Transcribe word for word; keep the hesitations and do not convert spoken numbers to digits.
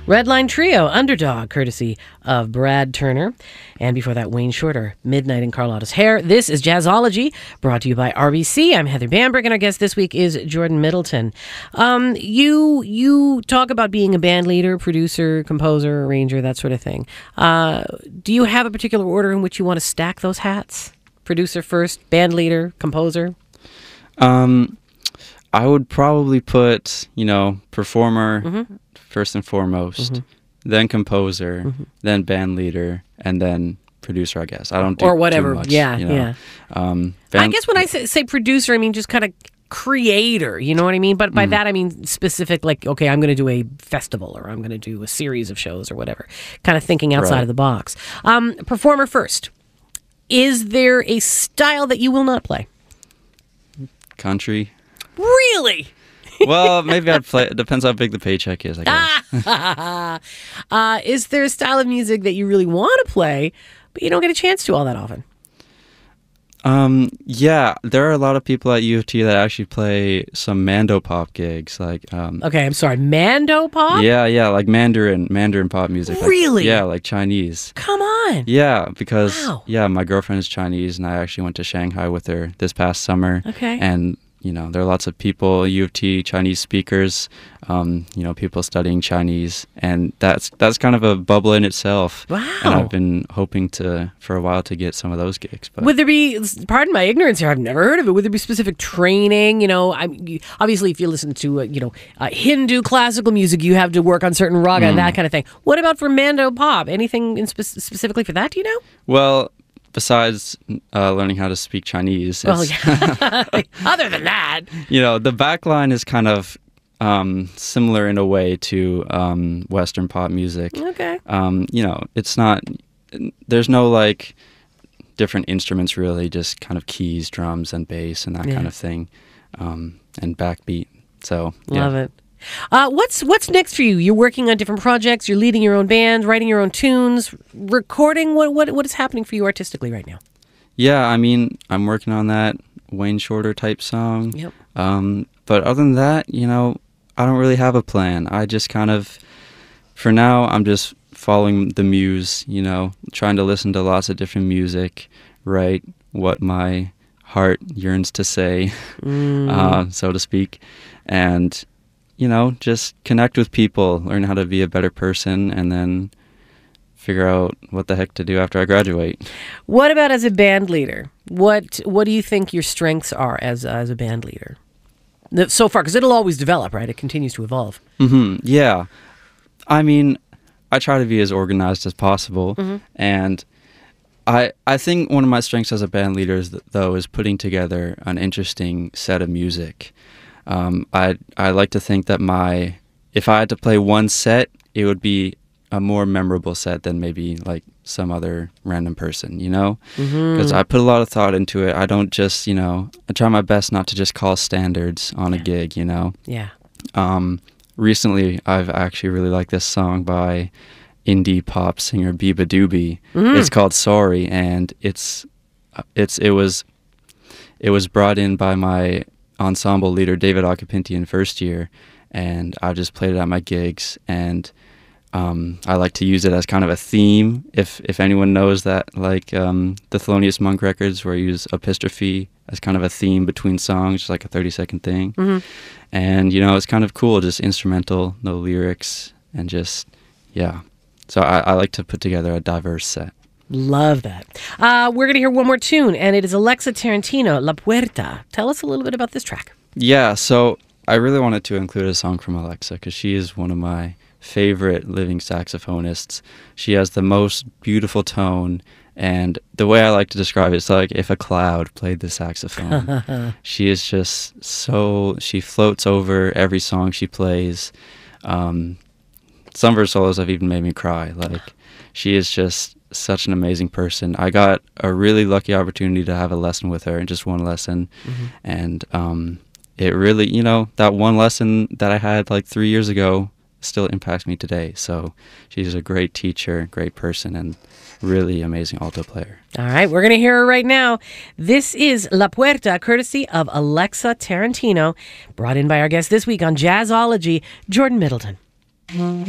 Redline Trio, Underdog, courtesy of Brad Turner. And before that, Wayne Shorter, Midnight in Carlotta's Hair. This is Jazzology, brought to you by R B C. I'm Heather Bamberg, and our guest this week is Jordan Middleton. Um, you you talk about being a band leader, producer, composer, arranger, that sort of thing. Uh, do you have a particular order in which you want to stack those hats? Producer first, band leader, composer? Um, I would probably put, you know, performer mm-hmm. first and foremost, mm-hmm. then composer, mm-hmm. then band leader, and then producer, I guess. I don't do or whatever. Too much, yeah, you know? yeah. Um, band- I guess when I say, say producer, I mean just kind of creator, you know what I mean? But by mm. that I mean specific, like, okay, I'm going to do a festival or I'm going to do a series of shows or whatever. Kind of thinking outside right. of the box. Um, performer first. Is there a style that you will not play? Country. Really? Well, maybe I'd play. It depends how big the paycheck is, I guess. uh, is there a style of music that you really want to play, but you don't get a chance to all that often? Um, yeah, there are a lot of people at U of T that actually play some Mando pop gigs, like um. Okay, I'm sorry, Mando pop? Yeah, yeah, like Mandarin, Mandarin pop music. Really? Like, yeah, like Chinese. Come on. Yeah, because wow. yeah, my girlfriend is Chinese, and I actually went to Shanghai with her this past summer. Okay. And you know, there are lots of people, U of T, Chinese speakers, um, you know, people studying Chinese, and that's that's kind of a bubble in itself. Wow. And I've been hoping to, for a while, to get some of those gigs. But would there be, pardon my ignorance here, I've never heard of it, would there be specific training? You know, I, you, obviously if you listen to, uh, you know, uh, Hindu classical music, you have to work on certain raga mm. and that kind of thing. What about for Mando pop? Anything in spe- specifically for that, do you know? Well, besides uh, learning how to speak Chinese, well, yeah. other than that, you know, the backline is kind of um, similar in a way to um, Western pop music. Okay. Um, you know, it's not. There's no like different instruments really, just kind of keys, drums, and bass, and that yeah. kind of thing, um, and backbeat. So yeah. Love it. Uh, what's what's next for you? You're working on different projects. You're leading your own band, writing your own tunes, recording. What what what is happening for you artistically right now? Yeah, I mean, I'm working on that Wayne Shorter type song. Yep. Um, but other than that, you know, I don't really have a plan. I just kind of, for now, I'm just following the muse. You know, trying to listen to lots of different music, write what my heart yearns to say, mm. uh, so to speak, and you know, just connect with people, learn how to be a better person, and then figure out what the heck to do after I graduate. What about as a band leader? What What do you think your strengths are as as a band leader so far? Because it'll always develop, right? It continues to evolve. Mm-hmm. Yeah. I mean, I try to be as organized as possible, mm-hmm. and I I think one of my strengths as a band leader, is, though, is putting together an interesting set of music. Um, I I like to think that my if I had to play one set, it would be a more memorable set than maybe like some other random person, you know? Because mm-hmm. I put a lot of thought into it. I don't just, you know, I try my best not to just call standards on yeah. a gig, you know? Yeah. Um, recently, I've actually really liked this song by indie pop singer Biba Doobie. Mm-hmm. It's called Sorry, and it's it's it was it was brought in by my ensemble leader David Occhipinti in first year, and I just played it at my gigs, and um, I like to use it as kind of a theme. If if anyone knows that, like um, the Thelonious Monk records, where I use epistrophe as kind of a theme between songs, just like a thirty second thing. Mm-hmm. And you know, it's kind of cool, just instrumental, no lyrics, and just yeah. So I, I like to put together a diverse set. Love that. Uh, we're going to hear one more tune, and it is Alexa Tarantino, La Puerta. Tell us a little bit about this track. Yeah, so I really wanted to include a song from Alexa because she is one of my favorite living saxophonists. She has the most beautiful tone, and the way I like to describe it is like if a cloud played the saxophone. She is just so, she floats over every song she plays. Um, some of her solos have even made me cry. Like, she is just such an amazing person. I got a really lucky opportunity to have a lesson with her, and just one lesson. Mm-hmm. And um, it really, you know, that one lesson that I had like three years ago still impacts me today. So she's a great teacher, great person, and really amazing alto player. All right, we're going to hear her right now. This is La Puerta, courtesy of Alexa Tarantino, brought in by our guest this week on Jazzology, Jordan Middleton.